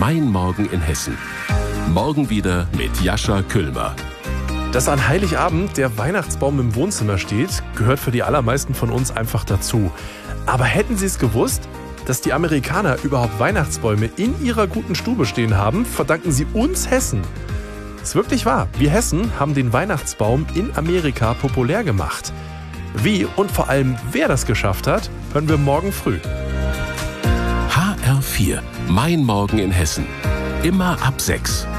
Mein Morgen in Hessen. Morgen wieder mit Jascha Küllmer. Dass an Heiligabend der Weihnachtsbaum im Wohnzimmer steht, gehört für die allermeisten von uns einfach dazu. Aber hätten Sie es gewusst, dass die Amerikaner überhaupt Weihnachtsbäume in ihrer guten Stube stehen haben, verdanken sie uns Hessen. Ist wirklich wahr. Wir Hessen haben den Weihnachtsbaum in Amerika populär gemacht. Wie und vor allem wer das geschafft hat, hören wir morgen früh. HR4, Mein Morgen in Hessen. Immer ab 6.